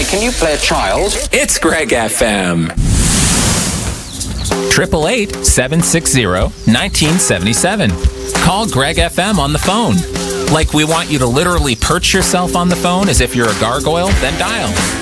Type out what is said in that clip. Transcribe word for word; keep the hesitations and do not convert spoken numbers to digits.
can you play a child? It's Greg F M. Triple eight seven six zero nineteen seventy seven. Call Greg F M on the phone. Like we want you to literally perch yourself on the phone as if you're a gargoyle, then dial